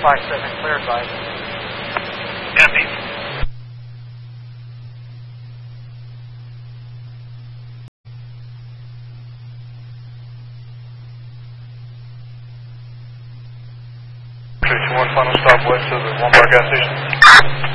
457, clear advice. Copy. One final stop west of the Walmart gas station.